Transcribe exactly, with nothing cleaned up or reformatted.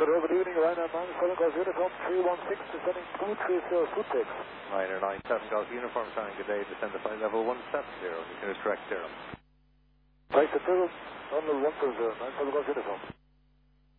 Control, good evening, Ryanair nine seven Golf Uniform three one six, descending two three zero, foot six. Ryanair nine seven Golf Uniform, flying good day, descend to flight level one seven zero, you can correct zero. Flight to zero, runway one zero zero, nine seven Golf Uniform.